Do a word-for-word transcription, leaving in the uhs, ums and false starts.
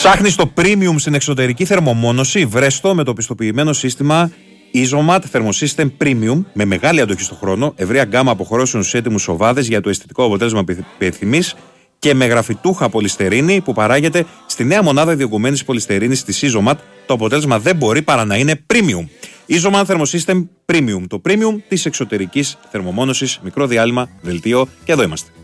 Ψάχνεις το premium στην εξωτερική θερμομόνωση? Βρες το με το πιστοποιημένο σύστημα Isomat Thermosystem Premium με μεγάλη αντοχή στον χρόνο, ευρεία γκάμα αποχωρώσεων στους έτοιμους οβάδες για το αισθητικό αποτέλεσμα που επιθυμείς και με γραφιτούχα πολυστερίνη που παράγεται στη νέα μονάδα διογκωμένης πολυστερίνης της Isomat. Το αποτέλεσμα δεν μπορεί παρά να είναι premium. Isomat Thermosystem Premium, το premium της εξωτερικής θερμομόνωσης. Μικρό διάλειμμα, δελτίο και εδώ είμαστε.